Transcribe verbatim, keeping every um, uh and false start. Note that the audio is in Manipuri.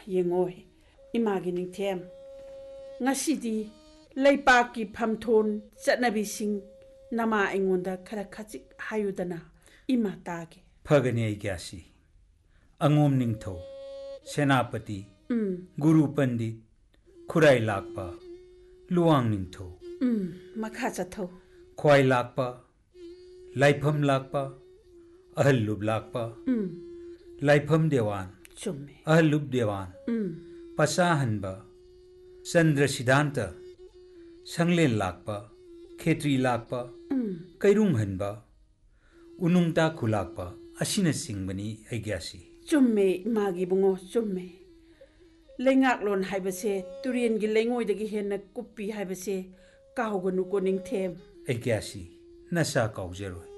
yengoi imagi ningthem ngasidi leipaki phamthon chatnabising nama ingonda khara khachik hayudana ima tage phagani aigyasi angom ningtho senapati um guru pandit khurai lakpa luang ningtho um makha chatho khwai lakpa laipham lakpa ahallub lakpa um laipham dewan chumme ahallub dewan um pasa hanba chandra siddhanta sanglen lakpa khetri lakpa um kairung hanba unungta khulakpa asina singbani aigyasi chumme magi bungo chumme lengak lon haibase turien gi lengoi dagi henna kuppi haibase kahoganu ko ningthem aigyasi nasa kaujero